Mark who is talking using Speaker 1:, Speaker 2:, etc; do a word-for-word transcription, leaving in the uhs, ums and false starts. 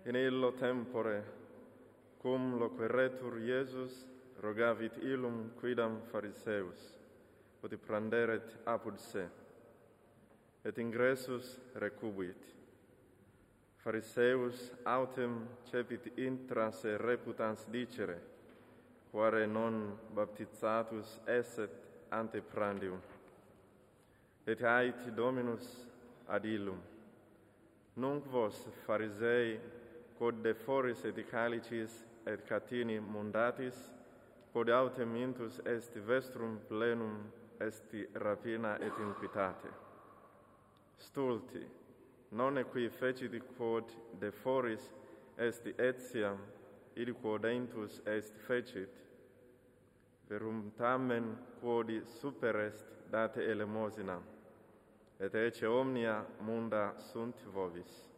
Speaker 1: in illo tempore, cum loqueretur Iesus, rogavit illum quidam Phariseus, ut pranderet apud se, et ingressus recubuit. Phariseus autem cepit intra se reputans dicere, quare non baptizatus esset ante prandium. Et ait Dominus ad illum: Nunc vos, Pharisei, quod de foris et calicis et catini mundatis, quod autem intus est vestrum plenum esti rapina et impitate. Stulti, non qui fecit quod de foris est etiam, id quod intus est fecit, verum tamen quod super est date elemosinam, et ecce omnia munda sunt vobis.